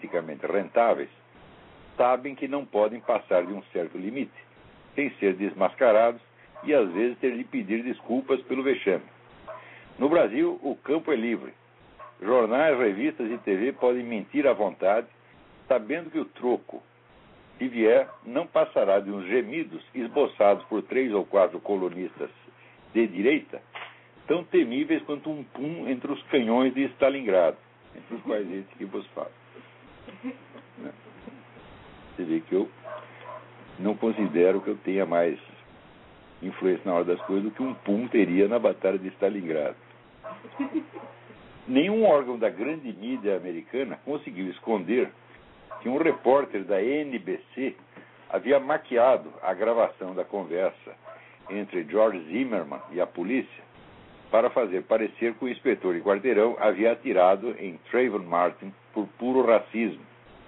politicamente rentáveis sabem que não podem passar de um certo limite, sem ser desmascarados e às vezes ter de pedir desculpas pelo vexame. No Brasil, o campo é livre. Jornais, revistas e TV podem mentir à vontade, sabendo que o troco, se vier, não passará de uns gemidos esboçados por 3 ou 4 colunistas de direita, tão temíveis quanto um pum entre os canhões de Stalingrado, entre os quais esse que vos falo. Você vê que eu não considero que eu tenha mais influência na hora das coisas do que um pum teria na Batalha de Stalingrado. Nenhum órgão da grande mídia americana conseguiu esconder que um repórter da NBC havia maquiado a gravação da conversa entre George Zimmerman e a polícia para fazer parecer que o inspetor de quarteirão havia atirado em Trayvon Martin por puro racismo.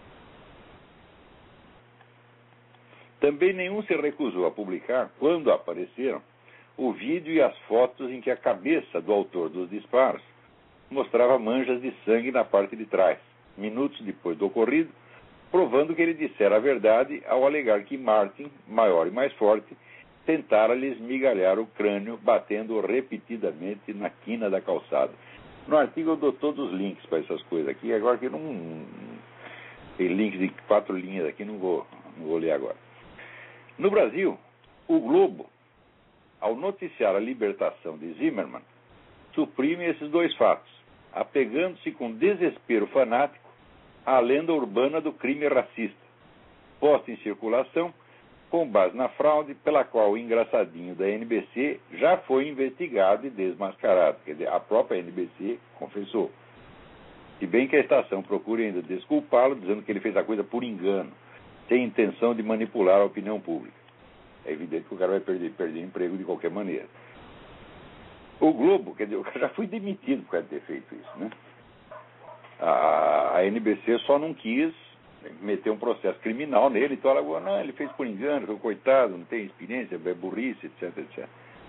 Também nenhum se recusou a publicar, quando apareceram, o vídeo e as fotos em que a cabeça do autor dos disparos mostrava manchas de sangue na parte de trás, minutos depois do ocorrido, provando que ele dissera a verdade ao alegar que Martin, maior e mais forte, tentara lhe esmigalhar o crânio, batendo repetidamente na quina da calçada. No artigo eu dou todos os links para essas coisas aqui, agora que não tem links de 4 linhas aqui, não vou ler agora. No Brasil, o Globo, ao noticiar a libertação de Zimmerman, suprime esses 2 fatos, apegando-se com desespero fanático à lenda urbana do crime racista, posta em circulação com base na fraude pela qual o engraçadinho da NBC já foi investigado e desmascarado. Quer dizer, a própria NBC confessou. Se bem que a estação procura ainda desculpá-lo, dizendo que ele fez a coisa por engano, sem intenção de manipular a opinião pública. É evidente que o cara vai perder emprego de qualquer maneira. O Globo, quer dizer, o cara já foi demitido por ter feito isso, né? A NBC só não quis meter um processo criminal nele, então ela falou, não, ele fez por engano, foi coitado, não tem experiência, é burrice, etc, etc.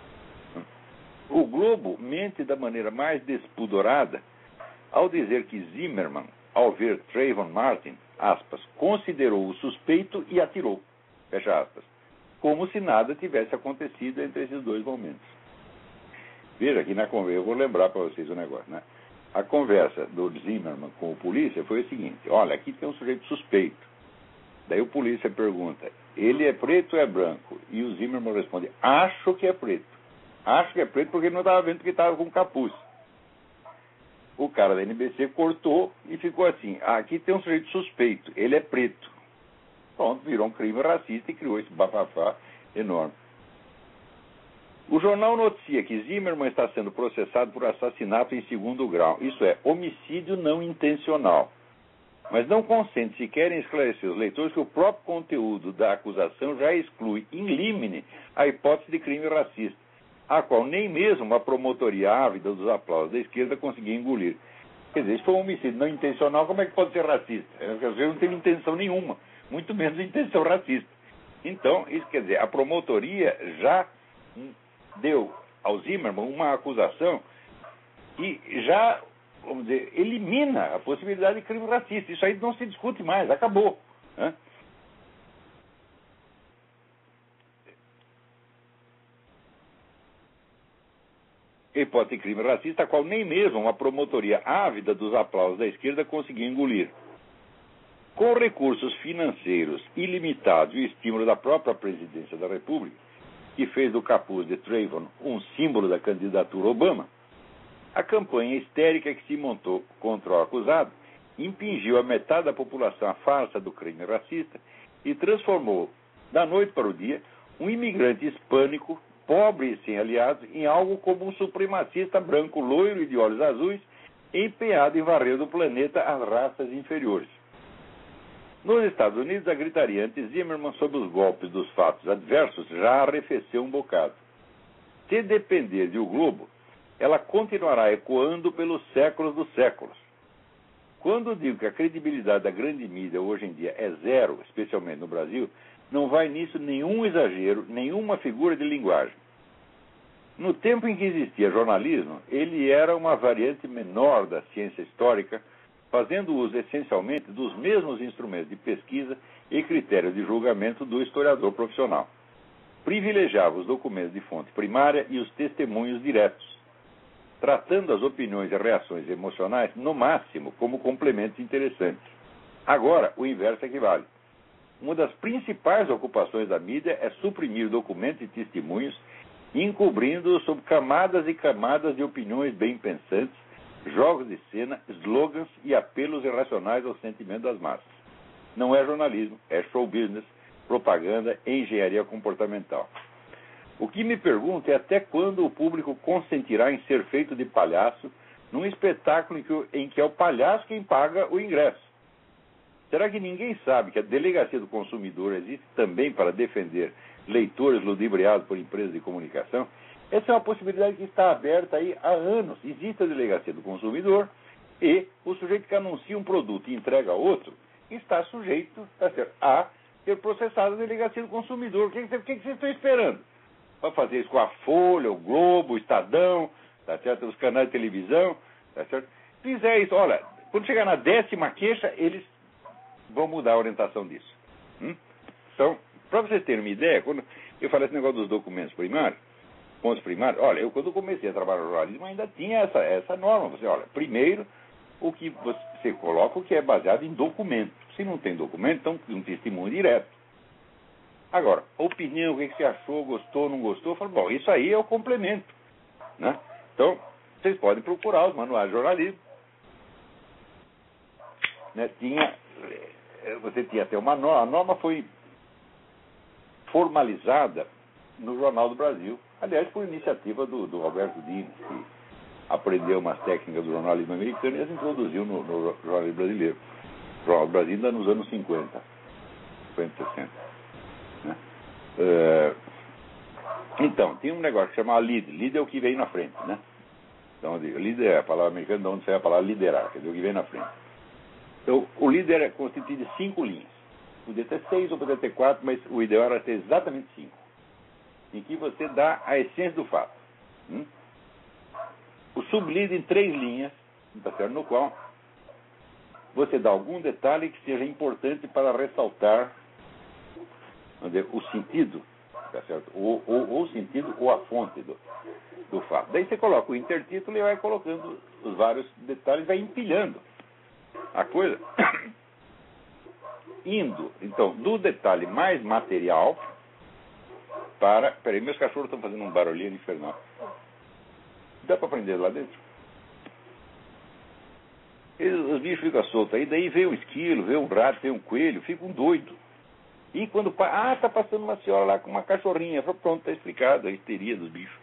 O Globo mente da maneira mais despudorada ao dizer que Zimmerman, ao ver Trayvon Martin, aspas, considerou-o suspeito e atirou, fecha aspas, como se nada tivesse acontecido entre esses 2 momentos. Veja, aqui na conversa, eu vou lembrar para vocês o negócio, né? A conversa do Zimmerman com o polícia foi o seguinte, olha, aqui tem um sujeito suspeito. Daí o polícia pergunta, ele é preto ou é branco? E o Zimmerman responde, acho que é preto. Acho que é preto porque ele não estava vendo que estava com capuz. O cara da NBC cortou e ficou assim, aqui tem um sujeito suspeito, ele é preto. Pronto, virou um crime racista e criou esse bafafá enorme. O jornal noticia que Zimmerman está sendo processado por assassinato em 2º grau, isso é, homicídio não intencional. Mas não consente sequer em esclarecer os leitores que o próprio conteúdo da acusação já exclui in limine a hipótese de crime racista, a qual nem mesmo a promotoria ávida dos aplausos da esquerda conseguia engolir. Quer dizer, se for um homicídio não intencional, como é que pode ser racista? Às vezes não tem intenção nenhuma, muito menos intenção racista. Então, isso quer dizer, a promotoria já deu ao Zimmerman uma acusação que já, vamos dizer, elimina a possibilidade de crime racista. Isso aí não se discute mais, acabou, né? Hipótese de crime racista, a qual nem mesmo uma promotoria ávida dos aplausos da esquerda conseguiu engolir. Com recursos financeiros ilimitados e o estímulo da própria presidência da República, que fez do capuz de Trayvon um símbolo da candidatura Obama, a campanha histérica que se montou contra o acusado impingiu a metade da população à farsa do crime racista e transformou, da noite para o dia, um imigrante hispânico, pobre e sem aliados, em algo como um supremacista branco loiro e de olhos azuis, empenhado em varrer do planeta as raças inferiores. Nos Estados Unidos, a gritaria anti-Zimmerman sob os golpes dos fatos adversos já arrefeceu um bocado. Se depender de O Globo, ela continuará ecoando pelos séculos dos séculos. Quando digo que a credibilidade da grande mídia hoje em dia é zero, especialmente no Brasil, não vai nisso nenhum exagero, nenhuma figura de linguagem. No tempo em que existia jornalismo, ele era uma variante menor da ciência histórica, fazendo uso essencialmente dos mesmos instrumentos de pesquisa e critérios de julgamento do historiador profissional. Privilegiava os documentos de fonte primária e os testemunhos diretos, tratando as opiniões e reações emocionais, no máximo, como complementos interessantes. Agora, o inverso equivale. Uma das principais ocupações da mídia é suprimir documentos e testemunhos, encobrindo-os sob camadas e camadas de opiniões bem pensantes, jogos de cena, slogans e apelos irracionais ao sentimento das massas. Não é jornalismo, é show business, propaganda e engenharia comportamental. O que me pergunto é até quando o público consentirá em ser feito de palhaço num espetáculo em que é o palhaço quem paga o ingresso. Será que ninguém sabe que a Delegacia do Consumidor existe também para defender leitores ludibriados por empresas de comunicação? Essa é uma possibilidade que está aberta aí há anos. Existe a Delegacia do Consumidor e o sujeito que anuncia um produto e entrega a outro está sujeito a ser processado na Delegacia do Consumidor. O que vocês estão esperando? Para fazer isso com a Folha, o Globo, o Estadão, tá certo? Os canais de televisão, tá certo? Se fizer isso, olha, quando chegar na 10ª queixa, eles vão mudar a orientação disso. Então, para vocês terem uma ideia, quando eu falei esse negócio dos documentos primários, pontos primários, olha, eu quando comecei a trabalhar no jornalismo ainda tinha essa norma. Você, olha, primeiro, o que você coloca o que é baseado em documento. Se não tem documento, então um testemunho direto. Agora, opinião, o que você achou, gostou, não gostou, eu falo, bom, isso aí é o complemento, né? Então, vocês podem procurar os manuais de jornalismo. Né? Você tinha até uma norma, a norma foi formalizada no Jornal do Brasil, aliás, por iniciativa do Roberto Dines, que aprendeu umas técnicas do jornalismo americano e as introduziu no jornalismo brasileiro. O Jornal do Brasil ainda nos anos 50, 60. Né? Então, tem um negócio que chama lead. Lead é o que vem na frente, né? Então, lead é a palavra americana de onde sai a palavra liderar, quer dizer, o que vem na frente. Então, o líder é constituído de 5 linhas. Podia ter 6 ou podia ter 4, mas o ideal era ter exatamente 5. Em que você dá a essência do fato. O sublíder em 3 linhas, tá certo? No qual você dá algum detalhe que seja importante para ressaltar, vamos dizer, o sentido, tá certo? Ou o sentido ou a fonte do fato. Daí você coloca o intertítulo e vai colocando os vários detalhes, vai empilhando a coisa, indo, então, do detalhe mais material para... Peraí, meus cachorros estão fazendo um barulhinho infernal. Dá para prender lá dentro? Os bichos ficam soltos aí, daí vê um esquilo, vê um rato, vê um coelho, fica um doido. E quando... tá passando uma senhora lá com uma cachorrinha. Pronto, está explicado a histeria dos bichos.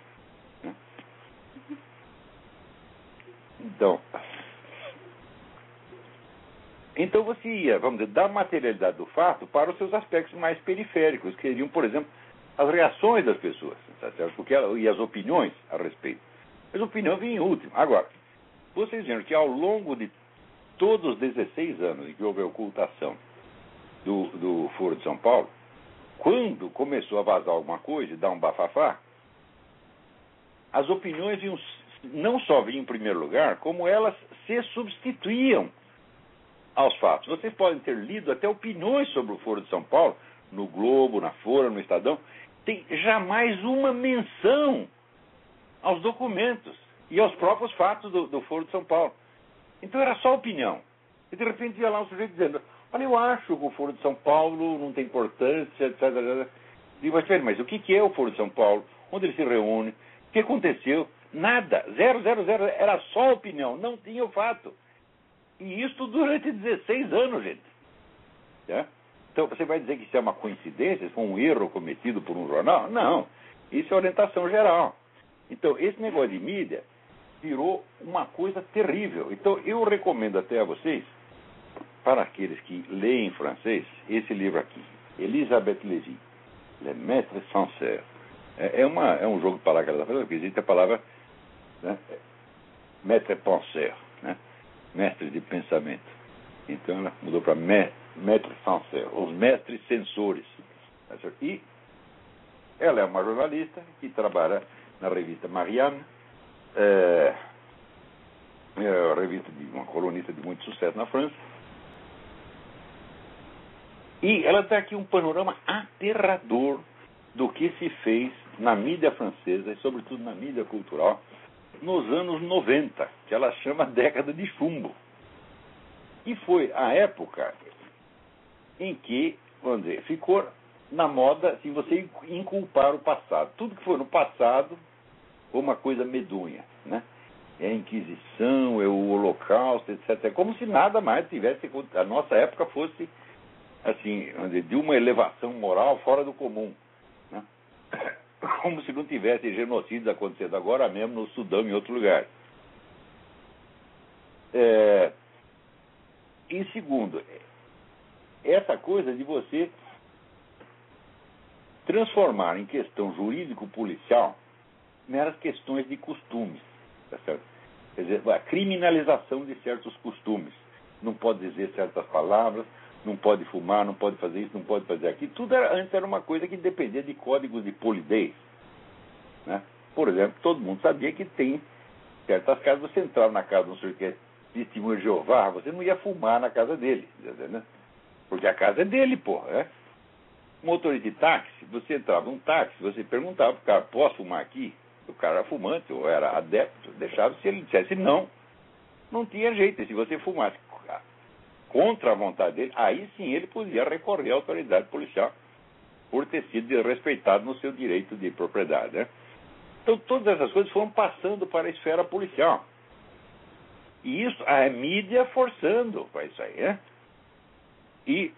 Então você ia, vamos dizer, da materialidade do fato para os seus aspectos mais periféricos, que seriam, por exemplo, as reações das pessoas, tá certo? E as opiniões a respeito. Mas a opinião vinha em último. Agora, vocês viram que ao longo de todos os 16 anos em que houve a ocultação do Foro de São Paulo, quando começou a vazar alguma coisa e dar um bafafá, as opiniões não só vinham em primeiro lugar, como elas se substituíam aos fatos. Vocês podem ter lido até opiniões sobre o Foro de São Paulo, no Globo, na Folha, no Estadão. Tem jamais uma menção aos documentos e aos próprios fatos do Foro de São Paulo. Então era só opinião. E de repente ia lá um sujeito dizendo, olha, eu acho que o Foro de São Paulo não tem importância, etc. Digo, mas o que é o Foro de São Paulo? Onde ele se reúne? O que aconteceu? Nada. 000. Era só opinião. Não tinha o fato. E isso durante 16 anos, gente. Tá? Então, você vai dizer que isso é uma coincidência? Isso foi um erro cometido por um jornal? Não. Isso é orientação geral. Então, esse negócio de mídia virou uma coisa terrível. Então, eu recomendo até a vocês, para aqueles que leem francês, esse livro aqui, Elisabeth Lévy, Le Maître Censeur. É um jogo de palavras que ela está fazendo, porque existe a palavra, né, Maître Penseur, né? Mestre de pensamento. Então ela mudou para Maître Censeur, os mestres censores. E ela é uma jornalista que trabalha na revista Marianne, revista de uma colunista de muito sucesso na França. E ela dá aqui um panorama aterrador do que se fez na mídia francesa e, sobretudo, na mídia cultural nos anos 90, que ela chama década de chumbo. E foi a época em que, vamos dizer, ficou na moda assim, você inculpar o passado. Tudo que foi no passado foi uma coisa medonha, né? É a Inquisição, é o Holocausto, etc. É como se nada mais tivesse... A nossa época fosse, assim, de uma elevação moral fora do comum, né? Como se não tivesse genocídios acontecendo agora mesmo no Sudão e em outro lugar. E segundo, essa coisa de você transformar em questão jurídico-policial meras questões de costumes, tá certo? Quer dizer, a criminalização de certos costumes. Não pode dizer certas palavras, não pode fumar, não pode fazer isso, não pode fazer aquilo. Tudo antes era uma coisa que dependia de códigos de polidez, né? Por exemplo, todo mundo sabia que tem certas casas, você entrava na casa de um senhor que é testemunho de Jeová, você não ia fumar na casa dele, né? Porque a casa é dele, porra, né? Motorista de táxi, você entrava num táxi, você perguntava pro cara, posso fumar aqui? O cara era fumante ou era adepto, deixava, se ele dissesse não, não tinha jeito. E se você fumasse contra a vontade dele, aí sim ele podia recorrer à autoridade policial por ter sido desrespeitado no seu direito de propriedade, né? Então todas essas coisas foram passando para a esfera policial. E isso, a mídia forçando para isso aí, né? E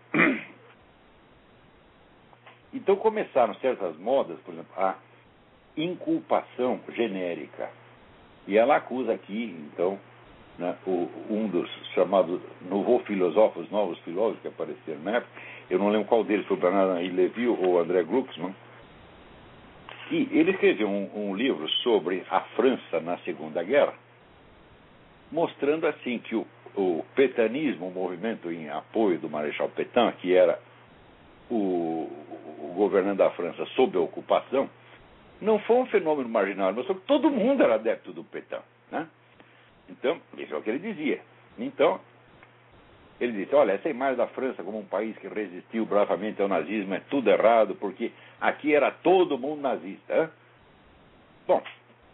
então começaram certas modas, por exemplo, a inculpação genérica. E ela acusa aqui, então, né, um dos chamados novos filósofos que apareceram na época, eu não lembro qual deles, foi o Bernard Lévy ou André Glucksmann, e ele escreveu um livro sobre a França na Segunda Guerra, mostrando assim que o petanismo, o movimento em apoio do Marechal Pétain, que era o governante da França sob a ocupação, não foi um fenômeno marginal, mas todo mundo era adepto do Pétain, né? Então, isso é o que ele dizia. Então, ele disse, olha, essa imagem da França como um país que resistiu bravamente ao nazismo é tudo errado, porque aqui era todo mundo nazista, né? Bom,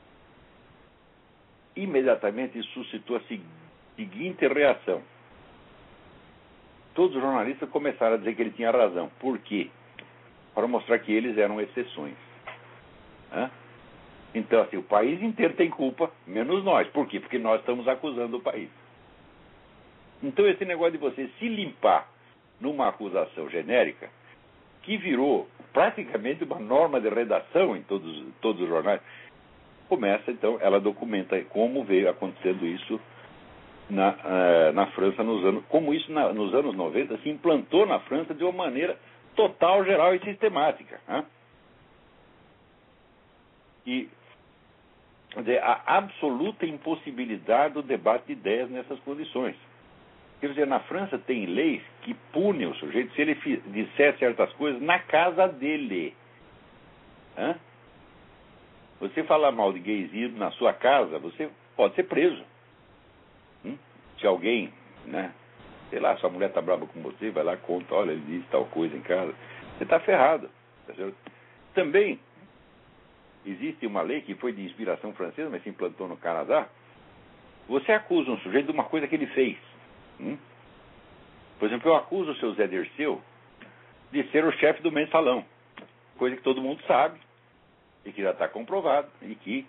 imediatamente isso suscitou a seguinte reação. Todos os jornalistas começaram a dizer que ele tinha razão. Por quê? Para mostrar que eles eram exceções. Então, assim, o país inteiro tem culpa, menos nós. Por quê? Porque nós estamos acusando o país. Então, esse negócio de você se limpar numa acusação genérica, que virou praticamente uma norma de redação em todos os jornais, começa, então, ela documenta como veio acontecendo isso na França como isso nos anos 90 se implantou na França de uma maneira total, geral e sistemática, né? E a absoluta impossibilidade do debate de ideias nessas condições. Quer dizer, na França tem leis que punem o sujeito se ele disser certas coisas na casa dele. Você falar mal de gaysismo na sua casa, você pode ser preso. Se alguém, né, sei lá, sua mulher está brava com você, vai lá e conta, olha, ele disse tal coisa em casa, você está ferrado. Tá certo? Também existe uma lei que foi de inspiração francesa, mas se implantou no Canadá. Você acusa um sujeito de uma coisa que ele fez. Por exemplo, eu acuso o seu Zé Dirceu de ser o chefe do mensalão, coisa que todo mundo sabe e que já está comprovado e que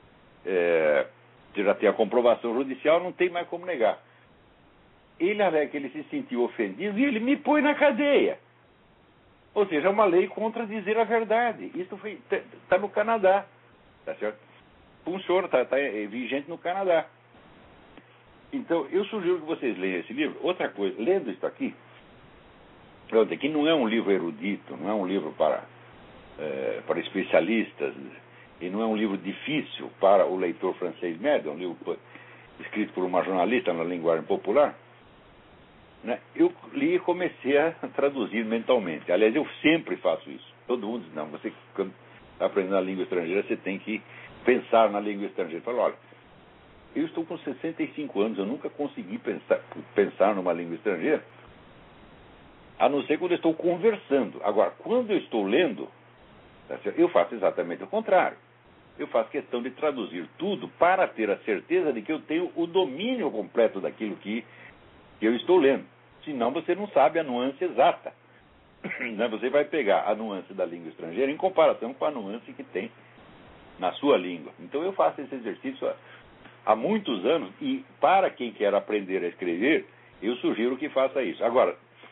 já tem a comprovação judicial, não tem mais como negar. Ele alega que ele se sentiu ofendido e ele me põe na cadeia. Ou seja, é uma lei contra dizer a verdade. Isso está no Canadá, tá certo? Funciona, está vigente no Canadá. Então, eu sugiro que vocês leiam esse livro. Outra coisa, lendo isso aqui, que não é um livro erudito, não é um livro para especialistas, e não é um livro difícil para o leitor francês médio, é um livro escrito por uma jornalista na linguagem popular, né? Eu li e comecei a traduzir mentalmente. Aliás, eu sempre faço isso. Todo mundo diz, não, você quando está aprendendo a língua estrangeira, você tem que pensar na língua estrangeira. Fala, olha, eu estou com 65 anos, eu nunca consegui pensar numa língua estrangeira, a não ser quando eu estou conversando. Agora, quando eu estou lendo, eu faço exatamente o contrário. Eu faço questão de traduzir tudo para ter a certeza de que eu tenho o domínio completo daquilo que eu estou lendo. Senão você não sabe a nuance exata. Você vai pegar a nuance da língua estrangeira em comparação com a nuance que tem na sua língua. Então eu faço esse exercício há muitos anos e para quem quer aprender a escrever, eu sugiro que faça isso. Agora,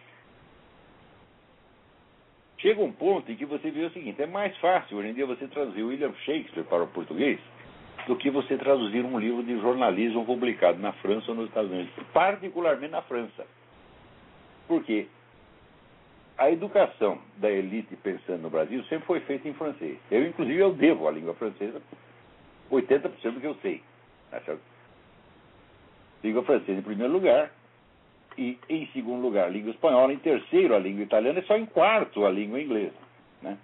chega um ponto em que você vê o seguinte: é mais fácil hoje em dia você traduzir William Shakespeare para o português do que você traduzir um livro de jornalismo publicado na França ou nos Estados Unidos, particularmente na França. Por quê? A educação da elite pensando no Brasil sempre foi feita em francês. Inclusive, eu devo à língua francesa 80% do que eu sei. Língua francesa em primeiro lugar, e em segundo lugar a língua espanhola, em terceiro a língua italiana e só em quarto a língua inglesa. Né?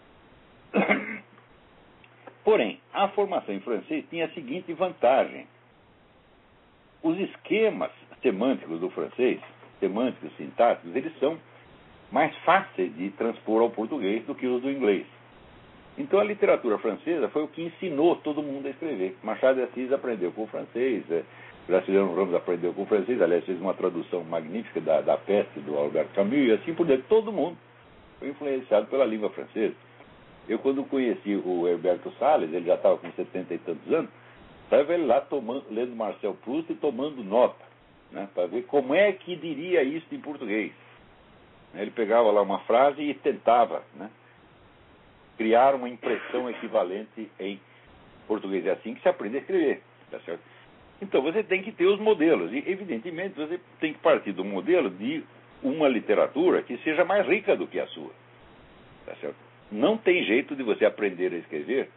Porém, a formação em francês tinha a seguinte vantagem. Os esquemas semânticos do francês, semânticos, sintáticos, eles são mais fáceis de transpor ao português do que os do inglês. Então a literatura francesa foi o que ensinou todo mundo a escrever. Machado de Assis aprendeu com o francês, Graciliano Ramos aprendeu com o francês, aliás, fez uma tradução magnífica da Peste, do Albert Camus, e assim por diante. Todo mundo foi influenciado pela língua francesa. Eu, quando conheci o Herberto Salles, ele já estava com 70 e tantos anos, estava ele lá lendo Marcel Proust e tomando nota, né, para ver como é que diria isso em português. Ele pegava lá uma frase e tentava, né, criar uma impressão equivalente em português. É assim que se aprende a escrever, tá certo? Então você tem que ter os modelos e, evidentemente, você tem que partir do modelo de uma literatura que seja mais rica do que a sua, tá certo? Não tem jeito de você aprender a escrever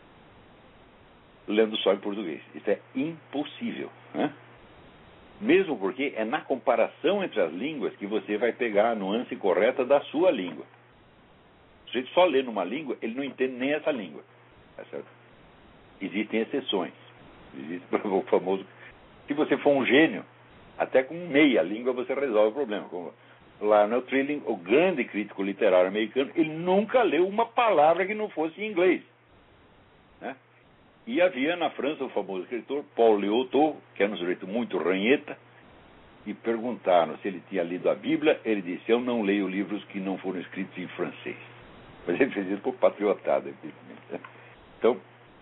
lendo só em português. Isso é impossível, né? Mesmo porque é na comparação entre as línguas que você vai pegar a nuance correta da sua língua. Se a gente só lê numa língua, ele não entende nem essa língua. Tá certo? Existem exceções. Existe o famoso... Se você for um gênio, até com meia língua você resolve o problema. Como Lionel Trilling, o grande crítico literário americano, ele nunca leu uma palavra que não fosse em inglês. Né? E havia na França o famoso escritor Paul Léotot, que era um sujeito muito ranheta, e perguntaram se ele tinha lido a Bíblia. Ele disse: eu não leio livros que não foram escritos em francês. Mas ele fez isso por patriotada, evidentemente. Então,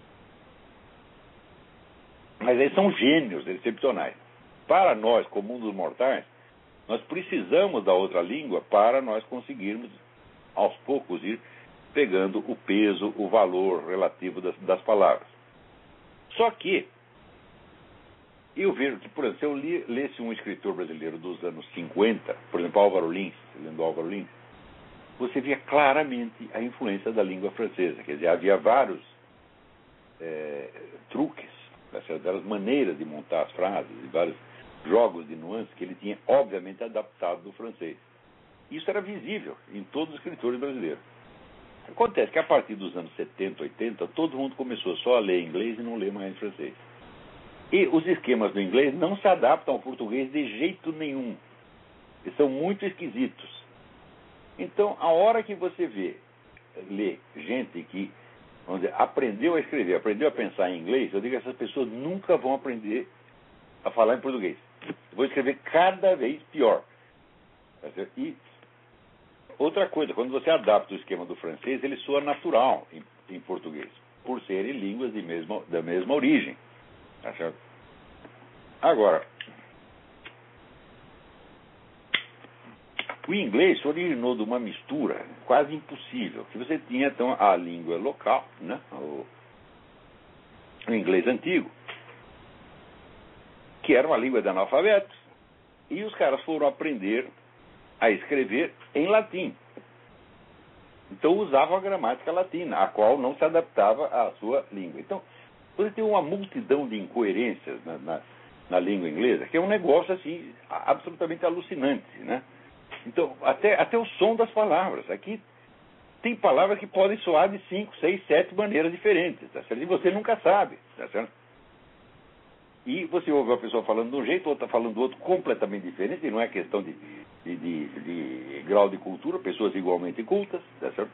mas eles são gênios excepcionais. Para nós, comuns dos mortais, nós precisamos da outra língua para nós conseguirmos, aos poucos, ir pegando o peso, o valor relativo das palavras. Só que eu vejo que, por exemplo, se eu lesse um escritor brasileiro dos anos 50, por exemplo, Álvaro Lins, lendo Álvaro Lins, você via claramente a influência da língua francesa. Quer dizer, havia vários truques, várias maneiras de montar as frases, e vários jogos de nuances que ele tinha, obviamente, adaptado do francês. Isso era visível em todos os escritores brasileiros. Acontece que a partir dos anos 70, 80, todo mundo começou só a ler inglês e não ler mais francês. E os esquemas do inglês não se adaptam ao português de jeito nenhum. Eles são muito esquisitos. Então, a hora que você lê gente que, vamos dizer, aprendeu a escrever, aprendeu a pensar em inglês, eu digo que essas pessoas nunca vão aprender a falar em português. Vou escrever cada vez pior. E outra coisa, quando você adapta o esquema do francês, ele soa natural em português, por serem línguas da mesma origem. Tá certo? Agora, o inglês se originou de uma mistura quase impossível, que você tinha, então, a língua local, né? o inglês antigo, que era uma língua de analfabetos, e os caras foram aprender a escrever em latim. Então usavam a gramática latina, a qual não se adaptava à sua língua. Então, você tem uma multidão de incoerências na língua inglesa, que é um negócio assim absolutamente alucinante, né? Então, até o som das palavras. Aqui tem palavras que podem soar de 5, 6, 7 maneiras diferentes, tá certo? E você nunca sabe, tá certo? E você ouve uma pessoa falando de um jeito, outra falando do outro completamente diferente, e não é questão de grau de cultura, pessoas igualmente cultas, tá certo?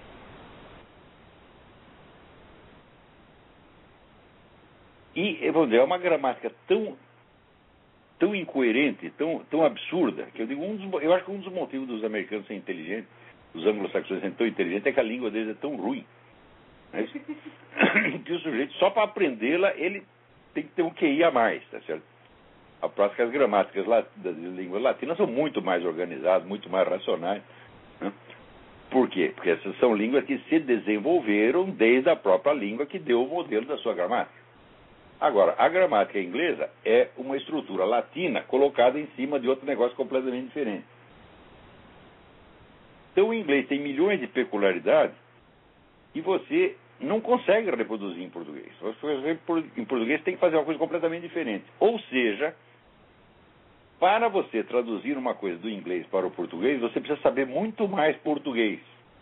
E, vamos dizer, é uma gramática tão incoerente, tão absurda, que eu digo, eu acho que um dos motivos dos americanos serem inteligentes, dos anglo-saxões serem tão inteligentes, é que a língua deles é tão ruim, né? Que o sujeito, só para aprendê-la, ele tem que ter um QI a mais, tá certo? A prática, as gramáticas das línguas latinas são muito mais organizadas, muito mais racionais, né? Por quê? Porque essas são línguas que se desenvolveram desde a própria língua que deu o modelo da sua gramática. Agora, a gramática inglesa é uma estrutura latina colocada em cima de outro negócio completamente diferente. Então, o inglês tem milhões de peculiaridades e você não consegue reproduzir em português. Em português tem que fazer uma coisa completamente diferente. Ou seja, para você traduzir uma coisa do inglês para o português, você precisa saber muito mais português.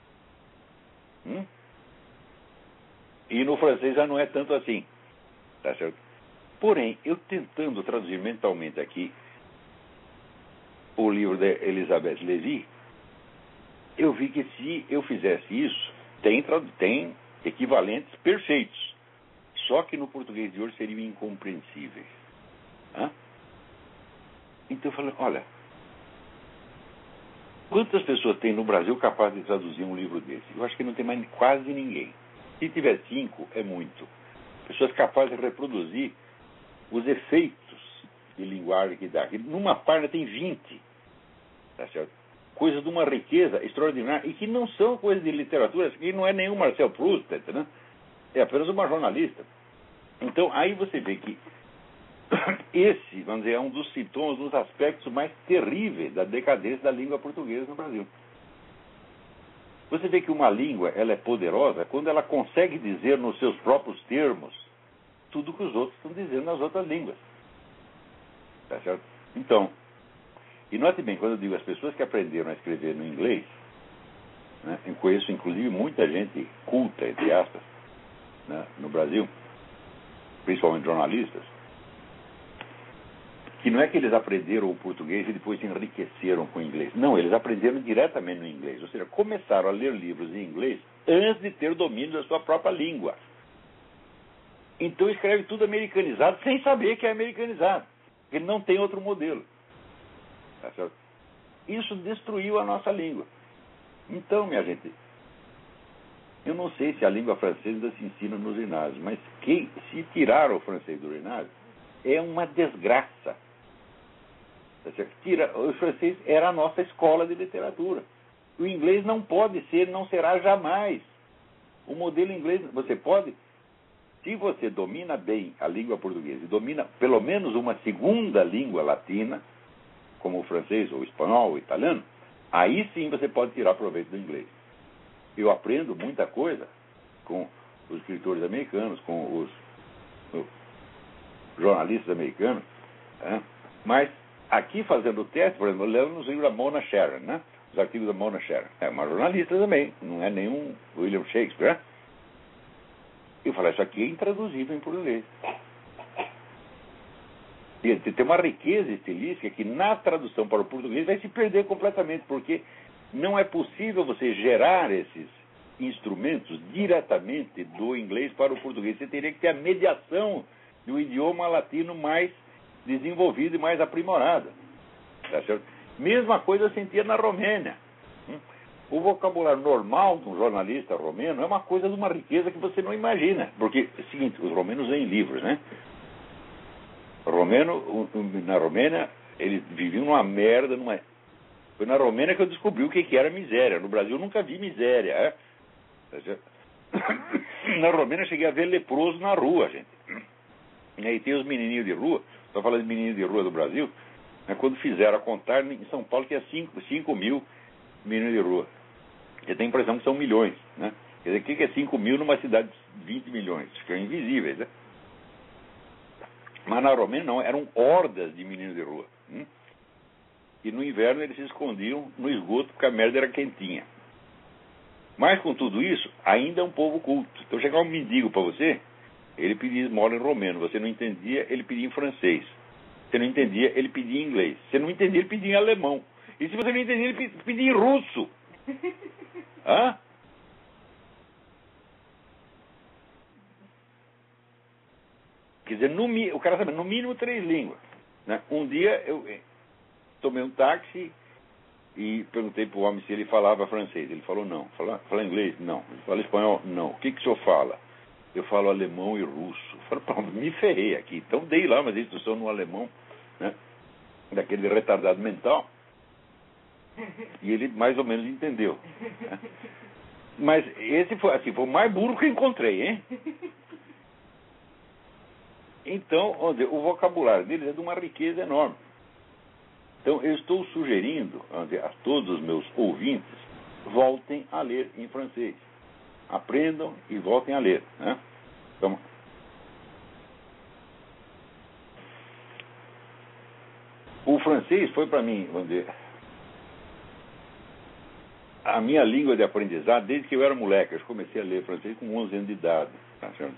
E no francês já não é tanto assim. Tá certo? Porém, eu tentando traduzir mentalmente aqui o livro de Elizabeth Lévy, eu vi que se eu fizesse isso, tem equivalentes perfeitos. Só que no português de hoje seriam incompreensíveis. Então eu falei, olha, quantas pessoas tem no Brasil capazes de traduzir um livro desse? Eu acho que não tem mais quase ninguém. Se tiver 5, é muito. Pessoas capazes de reproduzir os efeitos de linguagem que dá. Numa página tem 20. Tá certo? Coisas de uma riqueza extraordinária e que não são coisas de literatura, que não é nenhum Marcel Proust, né? É apenas uma jornalista. Então, aí você vê que esse, vamos dizer, é um dos sintomas, dos aspectos mais terríveis da decadência da língua portuguesa no Brasil. Você vê que uma língua ela é poderosa quando ela consegue dizer nos seus próprios termos tudo que os outros estão dizendo nas outras línguas. Tá certo? Então, e note bem, quando eu digo as pessoas que aprenderam a escrever no inglês, né, eu conheço inclusive muita gente culta, entre aspas, né, no Brasil, principalmente jornalistas, que não é que eles aprenderam o português e depois se enriqueceram com o inglês. Não, eles aprenderam diretamente no inglês. Ou seja, começaram a ler livros em inglês antes de ter domínio da sua própria língua. Então escreve tudo americanizado sem saber que é americanizado. Ele não tem outro modelo. Tá certo? Isso destruiu a nossa língua. Então, minha gente, eu não sei se a língua francesa ainda se ensina nos ginásios, mas se tirar o francês do ginásio, é uma desgraça. O francês era a nossa escola de literatura. O inglês não pode ser, não será jamais. O modelo inglês, você pode, se você domina bem a língua portuguesa e domina pelo menos uma segunda língua latina, como o francês, ou o espanhol, ou o italiano, aí sim você pode tirar proveito do inglês. Eu aprendo muita coisa com os escritores americanos, com os jornalistas americanos, né? Mas aqui fazendo o teste, por exemplo, eu levo nos livros da Mona Sharon, né? Os artigos da Mona Sharon. É uma jornalista também, não é nenhum William Shakespeare, né? Eu falo, isso aqui é intraduzível em português. E tem uma riqueza estilística que na tradução para o português vai se perder completamente, porque não é possível você gerar esses instrumentos diretamente do inglês para o português. Você teria que ter a mediação de um idioma latino mais desenvolvido e mais aprimorado. Tá certo? Mesma coisa eu sentia na Romênia. O vocabulário normal de um jornalista romeno é uma coisa de uma riqueza que você não imagina. Porque, é o seguinte, os romenos leem livros, né? Na Romênia, eles viviam numa merda, Foi na Romênia que eu descobri o que era miséria. No Brasil eu nunca vi miséria. Na Romênia eu cheguei a ver leproso na rua, gente. E aí tem os menininhos de rua, estou falando de menininhos de rua do Brasil, né, quando fizeram a contagem em São Paulo, que é 5 mil meninos de rua. Eu tenho a impressão que são milhões, né? Quer dizer, o que é 5 mil numa cidade de 20 milhões? Ficam invisíveis, né? Mas na Romênia não, eram hordas de meninos de rua. E no inverno eles se escondiam no esgoto porque a merda era quentinha. Mas com tudo isso, ainda é um povo culto. Então chegar um mendigo para você, ele pedia esmola em romeno. Você não entendia, ele pedia em francês. Você não entendia, ele pedia em inglês. Você não entendia, ele pedia em alemão. E se você não entendia, ele pedia em russo. Hã? Quer dizer, o cara sabe, no mínimo 3 línguas. Né? Um dia eu tomei um táxi e perguntei para o homem se ele falava francês. Ele falou não. Fala inglês? Não. Ele fala espanhol? Não. O que o senhor fala? Eu falo alemão e russo. Eu falei, pronto, me ferrei aqui. Então dei lá uma instrução no alemão, né? Daquele retardado mental. E ele mais ou menos entendeu. Né? Mas esse foi assim, foi o mais burro que eu encontrei, hein? Então, o vocabulário deles é de uma riqueza enorme. Então, eu estou sugerindo a todos os meus ouvintes, voltem a ler em francês. Aprendam e voltem a ler. Né? Então, o francês foi para mim, vamos dizer, a minha língua de aprendizado desde que eu era moleque. Eu comecei a ler francês com 11 anos de idade. Tá certo?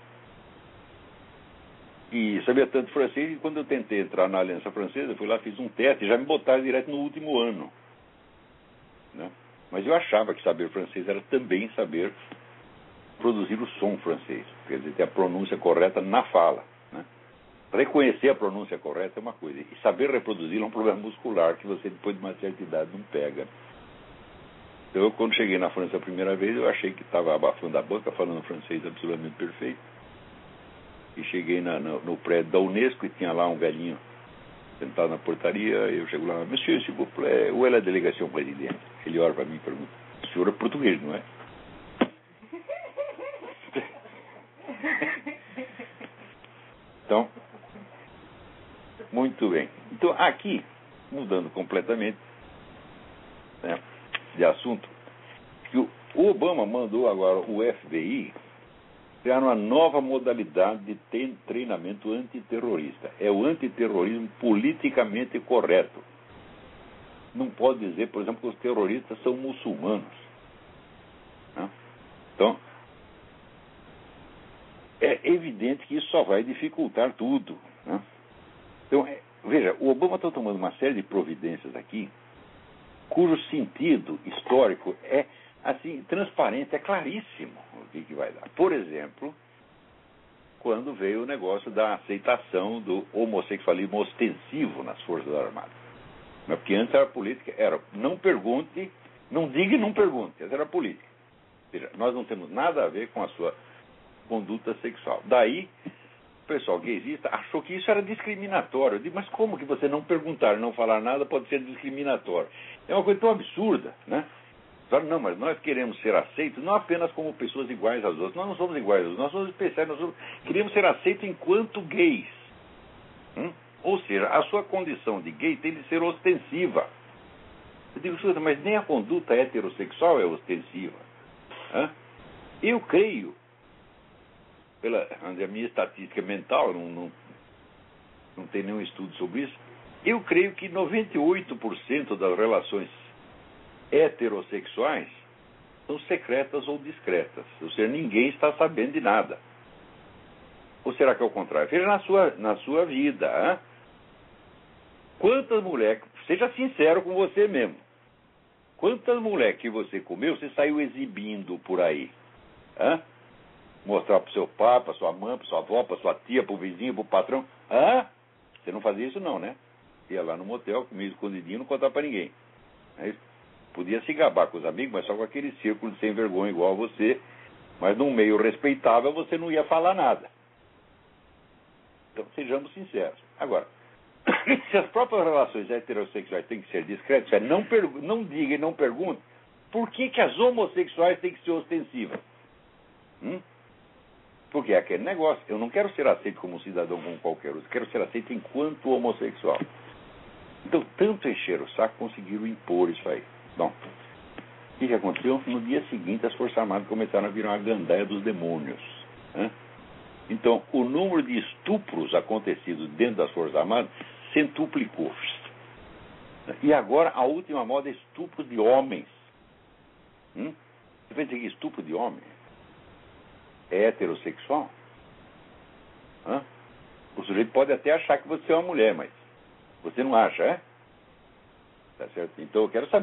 E sabia tanto francês que quando eu tentei entrar na Aliança Francesa, fui lá, fiz um teste e já me botaram direto no último ano. Né? Mas eu achava que saber francês era também saber produzir o som francês. Quer dizer, ter a pronúncia correta na fala. Né? Reconhecer a pronúncia correta é uma coisa. E saber reproduzir é um problema muscular que você, depois de uma certa idade, não pega. Então, eu, quando cheguei na França a primeira vez, eu achei que estava abafando a boca, falando francês absolutamente perfeito. E cheguei no prédio da Unesco e tinha lá um velhinho sentado na portaria. Eu chego lá, Monsieur, s'il vous plaît, où est la délégation présidente? Ele olha para mim e pergunta, o senhor é português, não é? Então, muito bem. Então, aqui, mudando completamente, né, de assunto, que o Obama mandou agora o FBI criar uma nova modalidade de treinamento antiterrorista. É o antiterrorismo politicamente correto. Não pode dizer, por exemplo, que os terroristas são muçulmanos. Né? Então, é evidente que isso só vai dificultar tudo. Né? Então, veja, o Obama está tomando uma série de providências aqui, cujo sentido histórico é assim, transparente, é claríssimo o que vai dar. Por exemplo, quando veio o negócio da aceitação do homossexualismo ostensivo nas Forças Armadas. Porque antes era política, era não pergunte, não diga e não pergunte. Essa era a política. Ou seja, nós não temos nada a ver com a sua conduta sexual. Daí, o pessoal gaysista achou que isso era discriminatório. Eu digo, mas como que você não perguntar, não falar nada pode ser discriminatório? É uma coisa tão absurda, né? Não, mas nós queremos ser aceitos não apenas como pessoas iguais às outras. Nós não somos iguais às outras, nós somos especiais. Queremos ser aceitos enquanto gays. Ou seja, a sua condição de gay tem de ser ostensiva. Eu digo, escuta, mas nem a conduta heterossexual é ostensiva. Eu creio, pela a minha estatística mental, não tem nenhum estudo sobre isso, eu creio que 98% das relações heterossexuais são secretas ou discretas. Ou seja, ninguém está sabendo de nada. Ou será que é o contrário? Veja na sua vida. Quantas mulheres, seja sincero com você mesmo, quantas mulheres que você comeu, você saiu exibindo por aí? Mostrar para o seu pai, para sua mãe, para sua avó, para sua tia, para o vizinho, para o patrão. Você não fazia isso não, né? Ia lá no motel, comia escondidinho, não contava para ninguém. Podia se gabar com os amigos, mas só com aquele círculo de sem vergonha igual a você. Mas num meio respeitável você não ia falar nada. Então, sejamos sinceros. Agora, se as próprias relações heterossexuais têm que ser discretas, não diga e não pergunte, por que as homossexuais têm que ser ostensivas? Porque é aquele negócio. Eu não quero ser aceito como um cidadão como qualquer outro. Eu quero ser aceito enquanto homossexual. Então, tanto encher o saco, conseguiram impor isso aí. Bom, o que aconteceu? No dia seguinte, as Forças Armadas começaram a virar uma gandaia dos demônios. Então, o número de estupros acontecidos dentro das Forças Armadas centuplicou. E agora, a última moda é estupro de homens. Você vai dizer que estupro de homem é heterossexual? Hã? O sujeito pode até achar que você é uma mulher, mas você não acha, é? Tá certo? Então eu quero saber